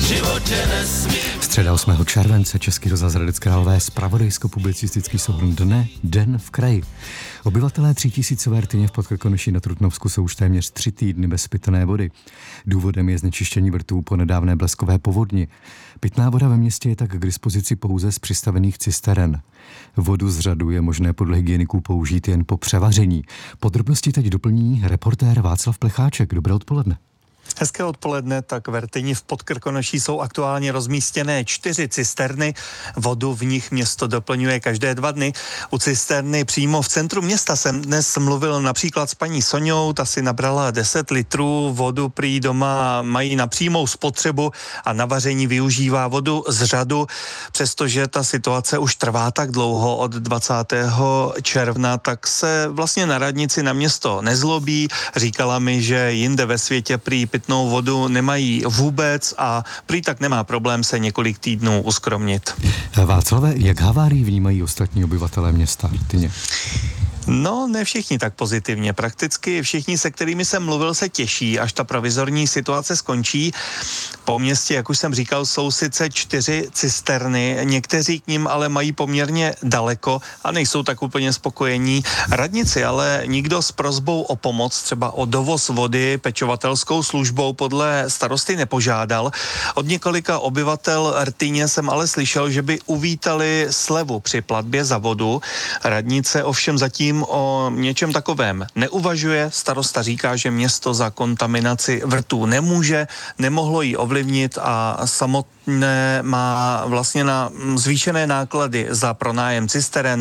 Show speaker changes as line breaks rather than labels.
Středa 8. července, Český rozhlas Hradec Králové, zpravodajsko-publicistický souhrn dne, Den v kraji. Obyvatelé 3000 Rtyně v Podkrkonoší na Trutnovsku jsou už téměř 3 týdny bez pitné vody. Důvodem je znečištění vrtů po nedávné bleskové povodni. Pitná voda ve městě je tak k dispozici pouze z přistavených cisteren. Vodu z řadu je možné podle hygieniků použít jen po převaření. Podrobnosti teď doplní reportér Václav Plecháček. Dobré odpoledne.
Hezké odpoledne, tak v Rtyni v Podkrkonoší jsou aktuálně rozmístěné 4 cisterny. Vodu v nich město doplňuje každé 2 dny. U cisterny přímo v centru města jsem dnes mluvil například s paní Soňou, ta si nabrala 10 litrů, vodu prý doma mají na přímou spotřebu a na vaření využívá vodu z řadu. Přestože ta situace už trvá tak dlouho od 20. června, tak se vlastně na radnici na město nezlobí. Říkala mi, že jinde ve světě prý pitnou vodu nemají vůbec a prý tak nemá problém se několik týdnů uskromnit.
Václave, jak havárii vnímají ostatní obyvatelé města Rtyně?
No, ne všichni tak pozitivně. Prakticky všichni, se kterými jsem mluvil, se těší, až ta provizorní situace skončí. Po městě, jak už jsem říkal, jsou sice 4 cisterny, někteří k nim ale mají poměrně daleko a nejsou tak úplně spokojení. Radnici ale nikdo s prosbou o pomoc, třeba o dovoz vody pečovatelskou službou podle starosty nepožádal. Od několika obyvatel Rtyně jsem ale slyšel, že by uvítali slevu při platbě za vodu. Radnice ovšem zatím o něčem takovém neuvažuje. Starosta říká, že město za kontaminaci vrtů nemohlo ji ovlivnit a samotné má vlastně na zvýšené náklady za pronájem cisteren